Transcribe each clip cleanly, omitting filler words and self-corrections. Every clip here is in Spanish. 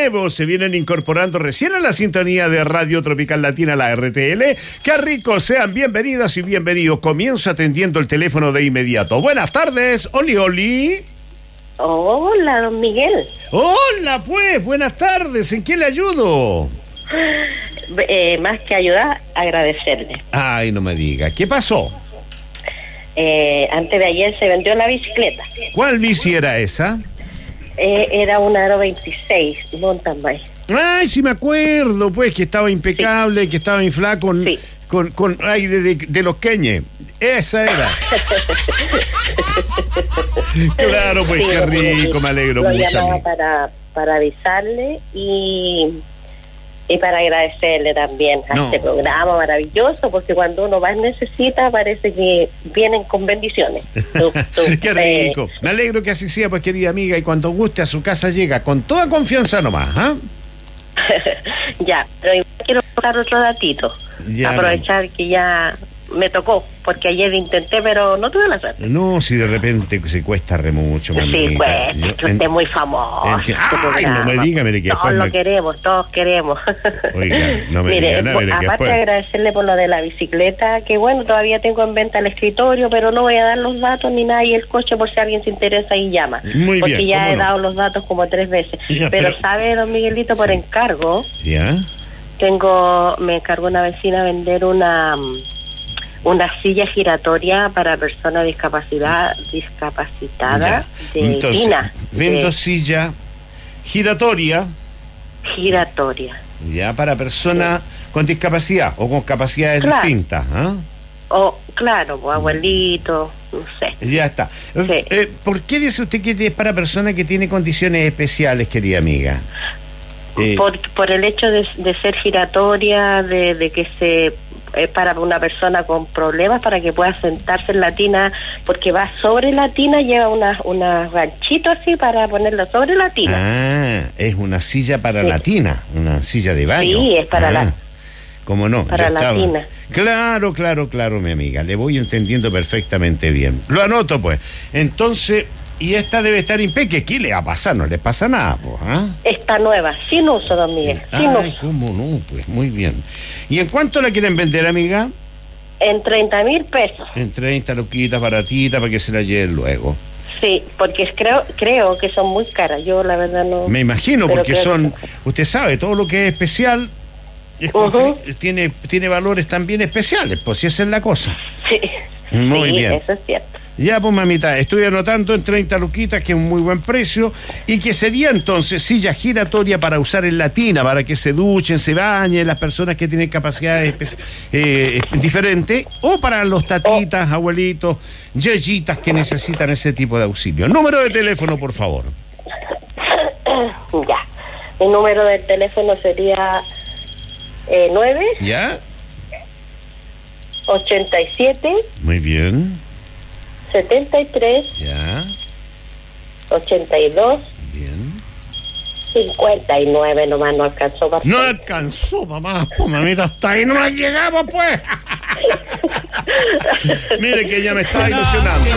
nuevos se vienen incorporando recién a la sintonía de Radio Tropical Latina, la RTL. ¡Qué rico! Sean bienvenidas y bienvenidos. Comienzo atendiendo el teléfono de inmediato. Buenas tardes, Oli Oli. Hola, don Miguel. Hola, pues, buenas tardes. ¿En qué le ayudo? Más que ayudar, agradecerle. Ay, no me diga. ¿Qué pasó? Antes de ayer se vendió la bicicleta. ¿Cuál bici era esa? Era una Aro 26, mountain bike. Ay, sí me acuerdo, pues, que estaba impecable, sí. Que estaba inflada con, sí. con aire de los queñes. Esa era. Claro, pues, sí, qué rico, me alegro mucho. Lo llamaba para avisarle y para agradecerle también a este programa maravilloso, porque cuando uno más necesita parece que vienen con bendiciones. Qué rico. Me alegro que así sea, pues, querida amiga, y cuando guste a su casa llega con toda confianza nomás, ¿ah? Ya, pero igual quiero tocar otro datito. Ya, aprovechar que ya me tocó, porque ayer intenté, pero no tuve la suerte. No, si de repente se cuesta re mucho. Sí, cuesta, que usted es muy famoso. Ay, no me diga, mire, que todos lo queremos, todos queremos. Oiga, no me diga nada, mire, que aparte de agradecerle por lo de la bicicleta, que bueno, todavía tengo en venta el escritorio, pero no voy a dar los datos ni nada, y el coche por si alguien se interesa y llama. Muy porque bien, ya he dado los datos como 3 veces. Ya, pero sabe, don Miguelito, por encargo, ¿ya? Me encargó una vecina vender una silla giratoria para personas discapacitada de entonces, Tina. Vendo silla giratoria, ya, para personas con discapacidad o con capacidades distintas, ¿ah? Claro, abuelito, no sé. Ya está. Sí. ¿Por qué dice usted que es para personas que tienen condiciones especiales, querida amiga? Por el hecho de ser giratoria, de que se para una persona con problemas, para que pueda sentarse en la tina, porque va sobre la tina, lleva unas ganchitos así para ponerlo sobre la tina. Ah, es una silla para la tina, una silla de baño. Sí, es para la... ¿Cómo no? Para la tina. Claro, mi amiga, le voy entendiendo perfectamente bien. Lo anoto, pues. Entonces, y esta debe estar impecable. ¿Qué le va a pasar? No le pasa nada, pues, ¿ah? Está nueva, sin uso, don Miguel. Sin uso. ¿Cómo no? Pues muy bien. ¿Y en cuánto la quieren vender, amiga? En 30,000 pesos. En 30 loquitas, baratitas, para que se la lleven luego. Sí, porque creo que son muy caras. Yo, la verdad, no... Me imagino, porque son... Usted sabe, todo lo que es especial tiene valores también especiales, pues si esa es la cosa. Sí. Muy bien. Eso es cierto. Ya, pues, mamita, estoy anotando en 30 luquitas, que es un muy buen precio, y que sería entonces silla giratoria para usar en la tina, para que se duchen, se bañen las personas que tienen capacidades diferentes, o para los tatitas, abuelitos, yayitas que necesitan ese tipo de auxilio. Número de teléfono, por favor. Ya. Mi número de teléfono sería 9. ¿Ya? 87. Muy bien. 73. Ya. 82. Bien. 59 nomás no alcanzó. Bastante. No alcanzó, mamá. Pues, mamita, hasta ahí nomás llegamos, pues. Mire que ya me estaba ilusionando.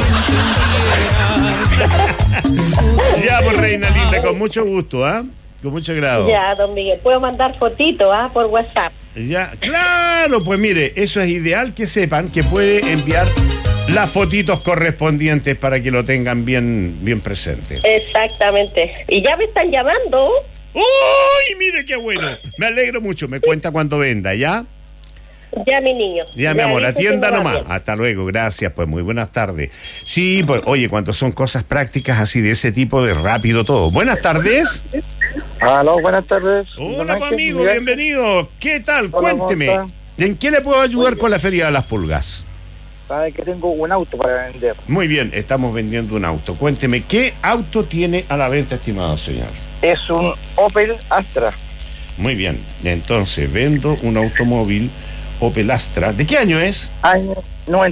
Ya, pues, reina linda, con mucho gusto, ¿ah? Con mucho grado. Ya, don Miguel, puedo mandar fotitos, por WhatsApp. Ya, claro, pues mire, eso es ideal que sepan que puede enviar las fotitos correspondientes para que lo tengan bien presente. Exactamente. Y ya me están llamando. ¡Uy! Mire qué bueno. Me alegro mucho. Me cuenta cuando venda, ¿ya? Ya, mi niño. Ya, mi amor, atienda nomás. Hasta luego, gracias, pues muy buenas tardes. Sí, pues, oye, cuando son cosas prácticas así de ese tipo, de rápido todo. Buenas tardes. Aló, buenas tardes. Hola, pues, amigo, bienvenido. ¿Qué tal? Hola, cuénteme. ¿En qué le puedo ayudar con la Feria de las Pulgas? Sabe que tengo un auto para vender. Muy bien, estamos vendiendo un auto. Cuénteme, ¿qué auto tiene a la venta, estimado señor? Es un Opel Astra. Muy bien, entonces vendo un automóvil Opel Astra. ¿De qué año es? Año 90.